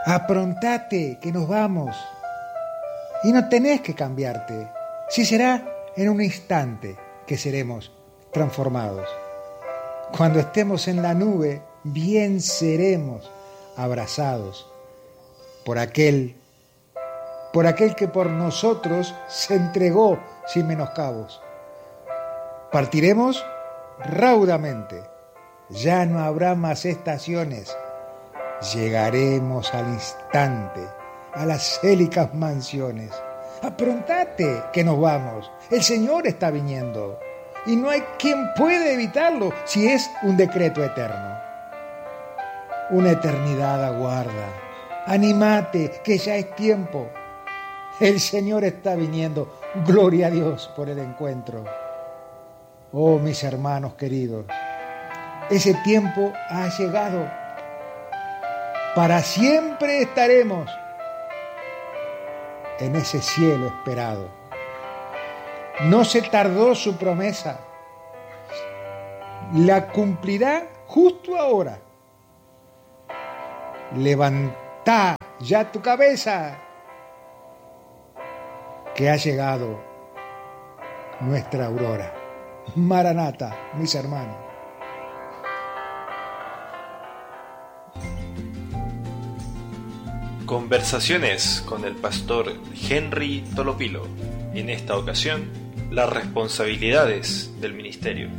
Aprontate, que nos vamos. Y no tenés que cambiarte. Si será en un instante que seremos transformados. Cuando estemos en la nube, bien seremos abrazados por aquel que por nosotros se entregó sin menoscabos. Partiremos raudamente, ya no habrá más estaciones, llegaremos al instante a las célicas mansiones. Aprontate, que nos vamos, el Señor está viniendo, y no hay quien pueda evitarlo si es un decreto eterno. Una eternidad aguarda, anímate, que ya es tiempo. El Señor está viniendo, gloria a Dios por el encuentro. Oh, mis hermanos queridos, ese tiempo ha llegado. Para siempre estaremos en ese cielo esperado. No se tardó su promesa, la cumplirá justo ahora. Levantá ya tu cabeza, que ha llegado nuestra aurora. Maranata, mis hermanos. Conversaciones con el pastor Henry Tolopilo. En esta ocasión, las responsabilidades del ministerio.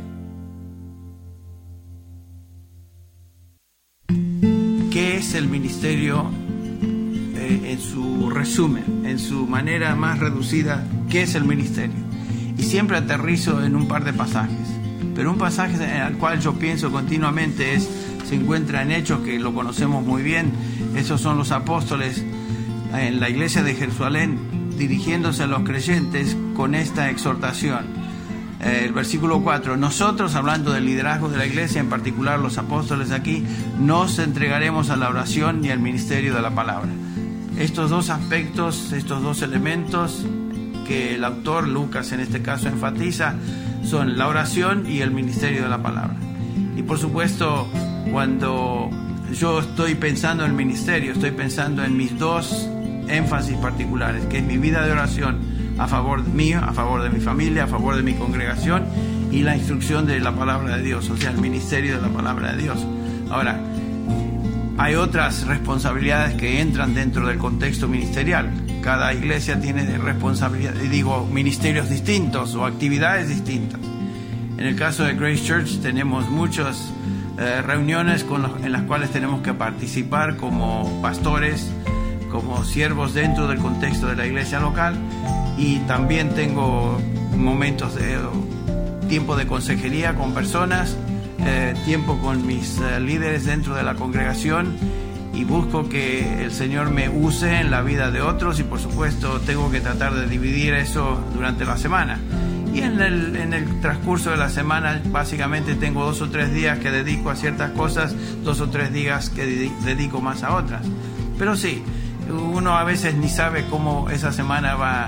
¿Qué es el ministerio? En su resumen, en su manera más reducida, ¿qué es el ministerio? Y siempre aterrizo en un par de pasajes, pero un pasaje en el cual yo pienso continuamente se encuentra en Hechos, que lo conocemos muy bien. Esos son los apóstoles en la iglesia de Jerusalén dirigiéndose a los creyentes con esta exhortación. El versículo 4: nosotros, hablando del liderazgo de la iglesia, en particular los apóstoles aquí, nos entregaremos a la oración y al ministerio de la palabra. Estos dos aspectos, estos dos elementos que el autor, Lucas en este caso, enfatiza, son la oración y el ministerio de la palabra. Y por supuesto, cuando yo estoy pensando en el ministerio, estoy pensando en mis dos énfasis particulares, que es mi vida de oración a favor mío, a favor de mi familia, a favor de mi congregación, y la instrucción de la palabra de Dios, o sea, el ministerio de la palabra de Dios. Ahora, hay otras responsabilidades que entran dentro del contexto ministerial. Cada iglesia tiene ministerios distintos o actividades distintas. En el caso de Grace Church tenemos muchas reuniones en las cuales tenemos que participar como pastores, como siervos dentro del contexto de la iglesia local, y también tengo momentos de tiempo de consejería con personas, tiempo con mis líderes dentro de la congregación, y busco que el Señor me use en la vida de otros, y por supuesto tengo que tratar de dividir eso durante la semana. Y en el transcurso de la semana básicamente tengo 2 o 3 días que dedico a ciertas cosas, 2 o 3 días que dedico más a otras. Pero sí, uno a veces ni sabe cómo esa semana va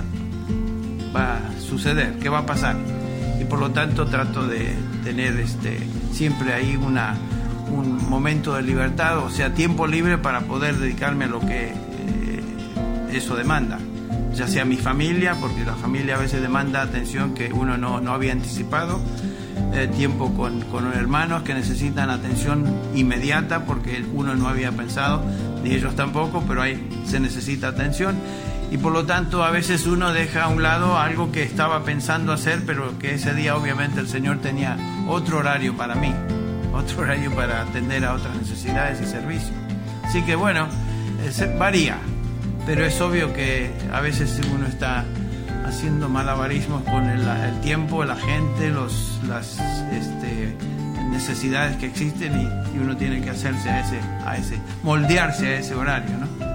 a suceder, qué va a pasar. Y por lo tanto trato de tener siempre ahí un momento de libertad, o sea, tiempo libre para poder dedicarme a lo que eso demanda. Ya sea mi familia, porque la familia a veces demanda atención que uno no había anticipado, tiempo con hermanos que necesitan atención inmediata porque uno no había pensado, ni ellos tampoco, pero ahí se necesita atención. Y por lo tanto a veces uno deja a un lado algo que estaba pensando hacer, pero que ese día obviamente el Señor tenía otro horario para mí, otro horario para atender a otras necesidades y servicios. Así que bueno, varía, pero es obvio que a veces uno está haciendo malabarismos con el tiempo, la gente, las necesidades que existen, y uno tiene que hacerse moldearse a ese horario, ¿no?